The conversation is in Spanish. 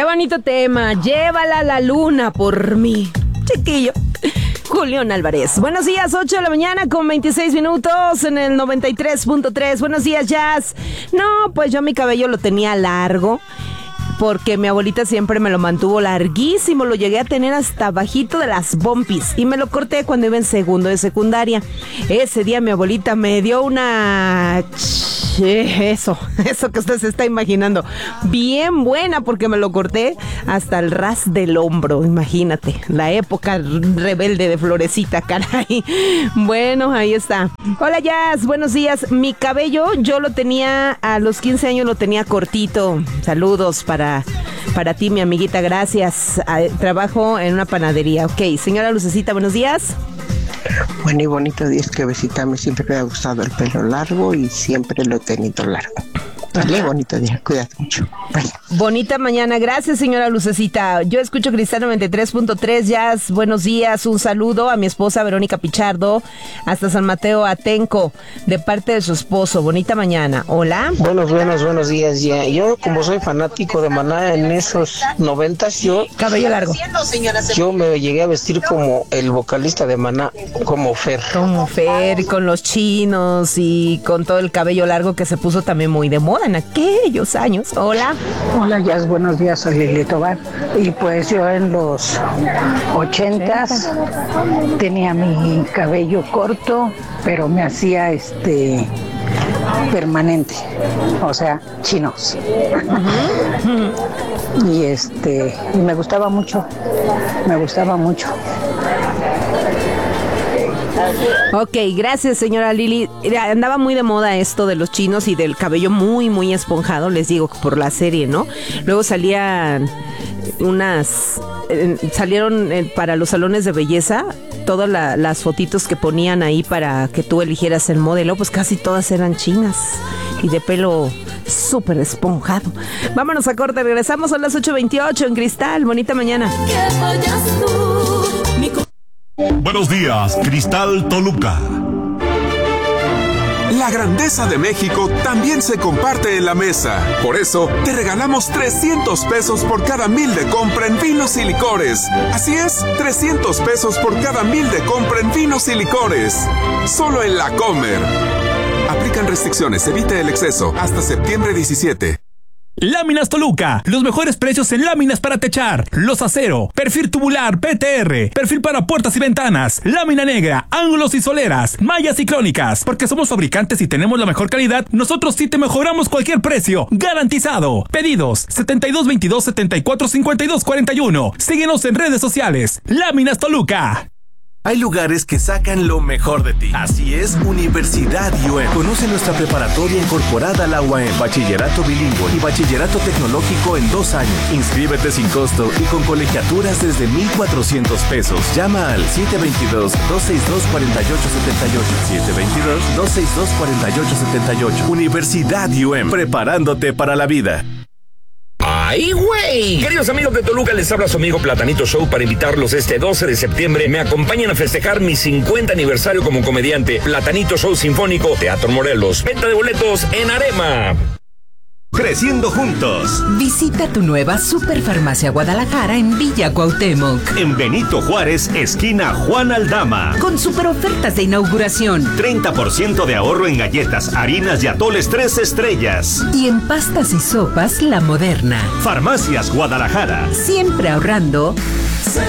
bonito tema. Llévala a la luna por mí. Chiquillo. Julián Álvarez. Buenos días, 8 de la mañana con 26 minutos en el 93.3. Buenos días, Jazz. No, pues yo mi cabello lo tenía largo porque mi abuelita siempre me lo mantuvo larguísimo. Lo llegué a tener hasta bajito de las bompis y me lo corté cuando iba en segundo de secundaria. Ese día mi abuelita me dio una... Eso que usted se está imaginando. Bien buena porque me lo corté hasta el ras del hombro. Imagínate, la época rebelde de Florecita, caray. Bueno, ahí está. Hola, Jazz, buenos días. Mi cabello yo lo tenía a los 15 años, lo tenía cortito. Saludos para ti, mi amiguita, gracias. Trabajo en una panadería. Ok, señora Lucecita, buenos días. Buen y bonito día, es que besita, a mí siempre me ha gustado el pelo largo y siempre lo he tenido largo. Dale, bonito día, cuídate mucho. Bye. Bonita mañana, gracias, señora Lucecita. Yo escucho Cristal 93.3, Jazz, buenos días, un saludo a mi esposa Verónica Pichardo, hasta San Mateo Atenco, de parte de su esposo. Bonita mañana, hola. Buenos días, ya. Yo, como soy fanático de Maná en esos 90s, yo... Cabello largo. Yo me llegué a vestir como el vocalista de Maná, como Fer. Como Fer, con los chinos y con todo el cabello largo que se puso también muy de moda en aquellos años. Hola. Hola, Jazz, buenos días, soy Lili Tobar. Y pues yo en los 80s tenía mi cabello corto, pero me hacía permanente, o sea, chinos. Y me gustaba mucho. Ok, gracias, señora Lili. Andaba muy de moda esto de los chinos y del cabello muy, muy esponjado, les digo, por la serie, ¿no? Luego salían salieron para los salones de belleza todas las fotitos que ponían ahí para que tú eligieras el modelo, pues casi todas eran chinas y de pelo súper esponjado. Vámonos a corte, regresamos a las 8:28 en Cristal. Bonita mañana. Buenos días, Cristal Toluca. La grandeza de México también se comparte en la mesa. Por eso, te regalamos 300 pesos por cada 1,000 de compra en vinos y licores. Así es, 300 pesos por cada 1,000 de compra en vinos y licores. Solo en La Comer. Aplican restricciones, evite el exceso. Hasta septiembre 17. Láminas Toluca, los mejores precios en láminas para techar, los acero, perfil tubular PTR, perfil para puertas y ventanas, lámina negra, ángulos y soleras, mallas y crónicas. Porque somos fabricantes y tenemos la mejor calidad, nosotros sí te mejoramos cualquier precio, garantizado. Pedidos 7222-745241. Síguenos en redes sociales. Láminas Toluca. Hay lugares que sacan lo mejor de ti. Así es, Universidad UM. Conoce nuestra preparatoria incorporada a la UAM, bachillerato bilingüe y bachillerato tecnológico en 2 años. Inscríbete sin costo y con colegiaturas desde 1,400 pesos. Llama al 722-262-4878. 722-262-4878. Universidad UM. Preparándote para la vida. ¡Ay, güey! Queridos amigos de Toluca, les habla su amigo Platanito Show para invitarlos este 12 de septiembre. Me acompañan a festejar mi 50 aniversario como comediante. Platanito Show Sinfónico, Teatro Morelos. Venta de boletos en Arema. Creciendo juntos. Visita tu nueva Superfarmacia Guadalajara en Villa Cuauhtémoc. En Benito Juárez, esquina Juan Aldama. Con super ofertas de inauguración. 30% de ahorro en galletas, harinas y atoles 3 estrellas. Y en pastas y sopas La Moderna. Farmacias Guadalajara. Siempre ahorrando